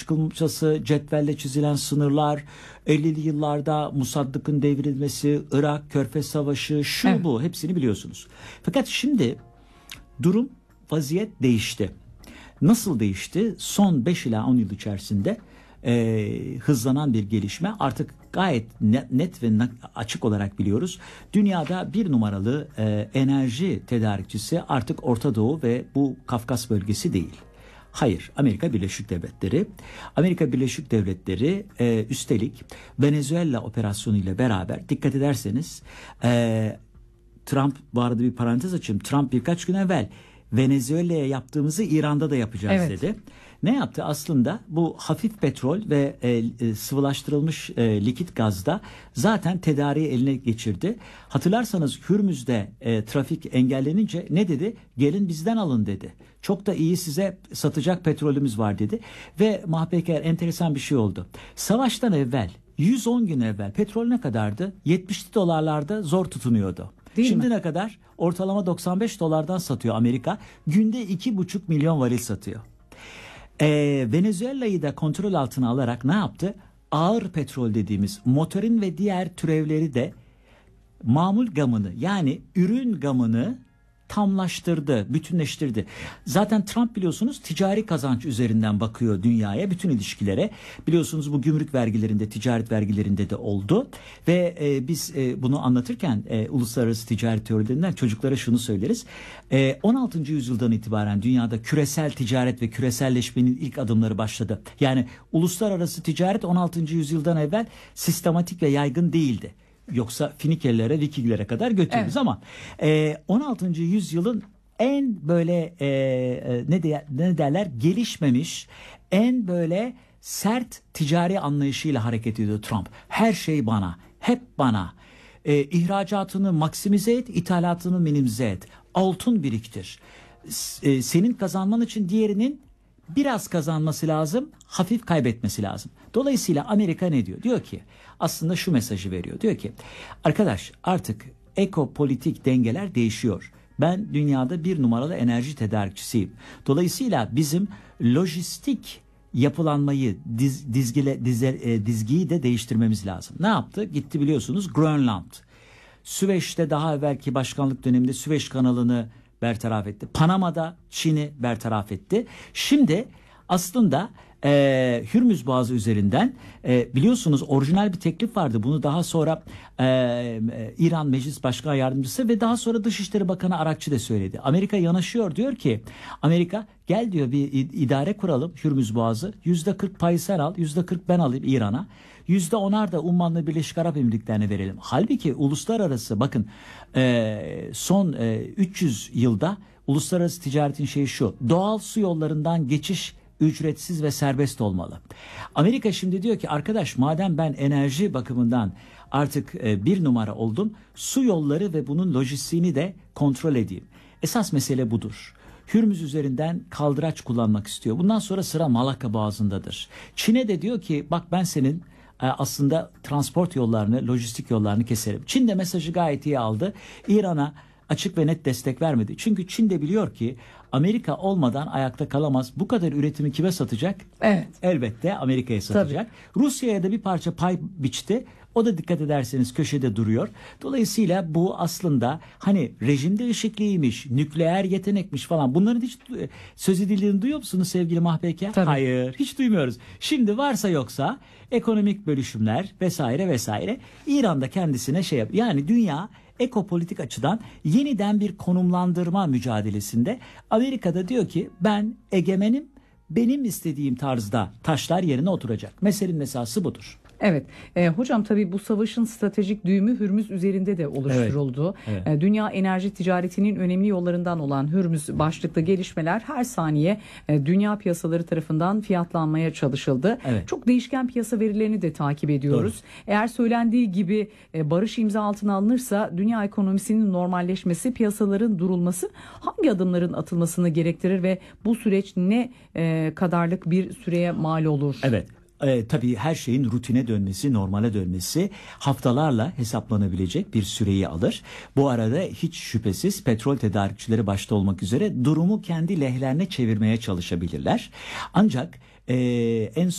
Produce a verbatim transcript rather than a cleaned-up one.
çıkılması, cetvelle çizilen sınırlar, ellili yıllarda Musaddık'ın devrilmesi, Irak, Körfez Savaşı, şu Evet. bu hepsini biliyorsunuz. Fakat şimdi durum, vaziyet değişti. Nasıl değişti? Son beş ila on yıl içerisinde e, hızlanan bir gelişme. Artık gayet net, net ve açık olarak biliyoruz. Dünyada bir numaralı e, enerji tedarikçisi artık Orta Doğu ve bu Kafkas bölgesi değil. Hayır, Amerika Birleşik Devletleri. Amerika Birleşik Devletleri e, üstelik Venezuela operasyonu ile beraber, dikkat ederseniz e, Trump, bu arada bir parantez açayım, Trump birkaç gün evvel Venezuela'ya yaptığımızı İran'da da yapacağız Evet. dedi. Ne yaptı? Aslında bu hafif petrol ve e, e, sıvılaştırılmış e, likit gazda zaten tedariği eline geçirdi. Hatırlarsanız Hürmüz'de e, trafik engellenince ne dedi? Gelin bizden alın dedi. Çok da iyi, size satacak petrolümüz var dedi. Ve Mahpeker, enteresan bir şey oldu. Savaştan evvel, yüz on gün evvel petrol ne kadardı? yetmişli dolarlarda zor tutunuyordu. Değil Şimdi mi? ne kadar? Ortalama doksan beş dolardan satıyor Amerika. Günde iki buçuk milyon varil satıyor. Ee, Venezuela'yı da kontrol altına alarak ne yaptı? Ağır petrol dediğimiz motorin ve diğer türevleri de mamul gamını, yani ürün gamını tamlaştırdı, bütünleştirdi. Zaten Trump biliyorsunuz ticari kazanç üzerinden bakıyor dünyaya, bütün ilişkilere. Biliyorsunuz bu gümrük vergilerinde, ticaret vergilerinde de oldu. Ve e, biz e, bunu anlatırken e, uluslararası ticaret teorilerinden çocuklara şunu söyleriz. E, on altıncı yüzyıldan itibaren dünyada küresel ticaret ve küreselleşmenin ilk adımları başladı. Yani uluslararası ticaret on altıncı yüzyıldan evvel sistematik ve yaygın değildi. Yoksa Finikelilere, Vikinglere kadar götürürüz, Evet. ama e, on altıncı yüzyılın en böyle e, e, ne, de, ne derler gelişmemiş, en böyle sert ticari anlayışıyla hareket ediyor Trump. Her şey bana, hep bana. E, ihracatını maksimize et, ithalatını minimize et. Altın biriktir. S- e, senin kazanman için diğerinin biraz kazanması lazım, hafif kaybetmesi lazım. Dolayısıyla Amerika ne diyor? Diyor ki, aslında şu mesajı veriyor. Diyor ki, arkadaş artık ekopolitik dengeler değişiyor. Ben dünyada bir numaralı enerji tedarikçisiyim. Dolayısıyla bizim lojistik yapılanmayı, diz, dizgile, dize, e, dizgiyi de değiştirmemiz lazım. Ne yaptı? Gitti biliyorsunuz Grönland. Süveyş'te daha evvelki başkanlık döneminde Süveyş kanalını bertaraf etti. Panama'da Çin'i bertaraf etti. Şimdi aslında e, Hürmüz Boğazı üzerinden e, biliyorsunuz orijinal bir teklif vardı. Bunu daha sonra e, e, İran Meclis Başkan Yardımcısı ve daha sonra Dışişleri Bakanı Arakçı da söyledi. Amerika yanaşıyor, diyor ki Amerika gel diyor bir idare kuralım Hürmüz Boğazı. yüzde kırk payı sen al, yüzde kırk ben alayım İran'a. yüzde onar da Ummanlı Birleşik Arap Emirlikleri'ne verelim. Halbuki uluslararası, bakın e, son e, üç yüz yılda uluslararası ticaretin şeyi şu: doğal su yollarından geçiş ücretsiz ve serbest olmalı. Amerika şimdi diyor ki arkadaş, madem ben enerji bakımından artık e, bir numara oldum, su yolları ve bunun lojistiğini de kontrol edeyim. Esas mesele budur. Hürmüz üzerinden kaldıraç kullanmak istiyor. Bundan sonra sıra Malakka Boğazı'ndadır. Çin'e de diyor ki bak, ben senin aslında transport yollarını, lojistik yollarını keserim. Çin de mesajı gayet iyi aldı. İran'a açık ve net destek vermedi. Çünkü Çin de biliyor ki Amerika olmadan ayakta kalamaz. Bu kadar üretimi kime satacak? Evet. Elbette Amerika'ya satacak. Rusya'ya da bir parça pay biçti. O da dikkat ederseniz köşede duruyor. Dolayısıyla bu aslında hani rejim değişikliğiymiş, nükleer yetenekmiş falan, bunların hiç söz edildiğini duyuyor musunuz sevgili Mahpeke? Tabii. Hayır, hiç duymuyoruz. Şimdi varsa yoksa ekonomik bölüşümler vesaire vesaire. İran'da kendisine şey yap. Yani dünya ekopolitik açıdan yeniden bir konumlandırma mücadelesinde. Amerika'da diyor ki ben egemenim, benim istediğim tarzda taşlar yerine oturacak. Meselenin esası budur. Evet. E, hocam tabii bu savaşın stratejik düğümü Hürmüz üzerinde de oluşturuldu. Evet, evet. E, dünya enerji ticaretinin önemli yollarından olan Hürmüz başlıklı gelişmeler her saniye e, dünya piyasaları tarafından fiyatlanmaya çalışıldı. Evet. Çok değişken piyasa verilerini de takip ediyoruz. Doğru. Eğer söylendiği gibi e, barış imza altına alınırsa dünya ekonomisinin normalleşmesi, piyasaların durulması hangi adımların atılmasını gerektirir ve bu süreç ne e, kadarlık bir süreye mal olur? Evet. Ee, tabii her şeyin rutine dönmesi, normale dönmesi haftalarla hesaplanabilecek bir süreyi alır. Bu arada hiç şüphesiz petrol tedarikçileri başta olmak üzere durumu kendi lehlerine çevirmeye çalışabilirler. Ancak e, en